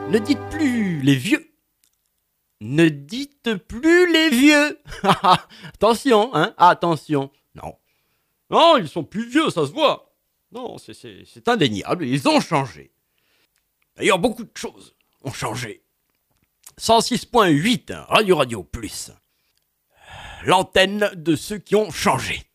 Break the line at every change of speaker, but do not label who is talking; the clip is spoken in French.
Ne dites plus les vieux. Ne dites plus les vieux. Attention, hein, attention. Non. Non, ils sont plus vieux, ça se voit. Non, c'est indéniable, ils ont changé. D'ailleurs, beaucoup de choses ont changé. 106.8, Radio Plus. L'antenne de ceux qui ont changé.